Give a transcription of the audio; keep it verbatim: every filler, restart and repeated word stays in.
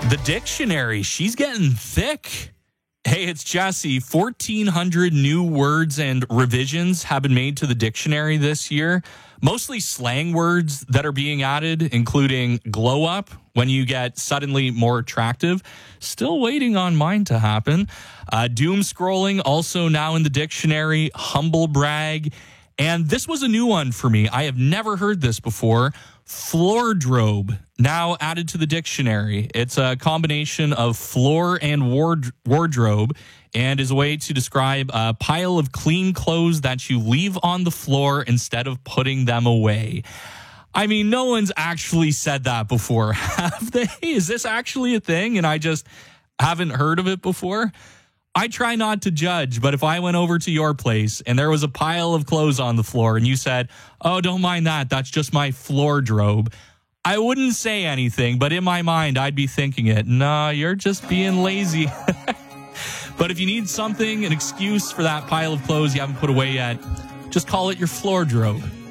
The dictionary, she's getting thick. Hey, it's Jesse. fourteen hundred new words and revisions have been made to the dictionary this year. Mostly slang words that are being added, including glow up, when you get suddenly more attractive. Still waiting on mine to happen. Uh, doom scrolling, also now in the dictionary. Humble brag. And this was a new one for me. I have never heard this before. Floordrobe, now added to the dictionary. It's a combination of floor and ward- wardrobe and is a way to describe a pile of clean clothes that you leave on the floor instead of putting them away. I mean, no one's actually said that before, have they? Is this actually a thing and I just haven't heard of it before? I try not to judge, but if I went over to your place and there was a pile of clothes on the floor and you said, oh, don't mind that, that's just my floordrobe, I wouldn't say anything, but in my mind, I'd be thinking it. Nah, you're just being lazy. But if you need something, an excuse for that pile of clothes you haven't put away yet, just call it your floordrobe.